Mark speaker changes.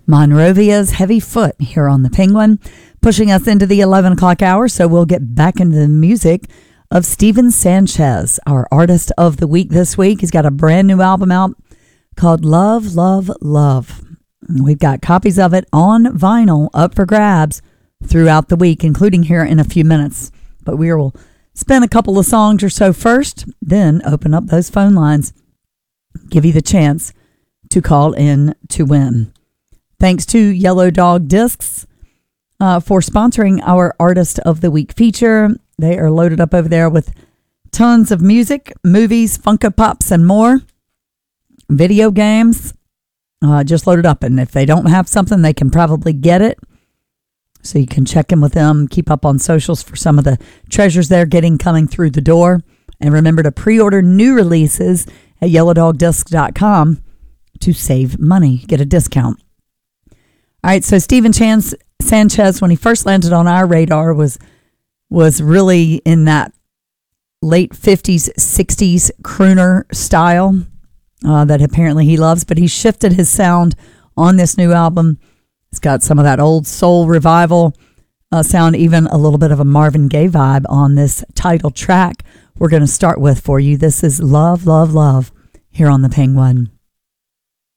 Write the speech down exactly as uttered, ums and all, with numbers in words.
Speaker 1: Monrovia's Heavy Foot here on the Penguin, pushing us into the eleven o'clock hour, so we'll get back into the music of Steven Sanchez, our artist of the week this week. He's got a brand new album out called Love, Love, Love. We've got copies of it on vinyl up for grabs throughout the week, including here in a few minutes. But we will spin a couple of songs or so first, then open up those phone lines, give you the chance to call in to win. Thanks to Yellow Dog Discs uh, for sponsoring our Artist of the Week feature. They are loaded up over there with tons of music, movies, Funko Pops, and more. Video games, uh, just loaded up. And if they don't have something, they can probably get it. So you can check in with them, keep up on socials for some of the treasures they're getting coming through the door. And remember to pre-order new releases at yellow dog disc dot com to save money, get a discount. All right, so Steven Chance, Sanchez, when he first landed on our radar, was was really in that late fifties, sixties crooner style uh, that apparently he loves. But he shifted his sound on this new album. It's got some of that old soul revival uh, sound, even a little bit of a Marvin Gaye vibe on this title track we're going to start with for you. This is Love, Love, Love here on the Penguin.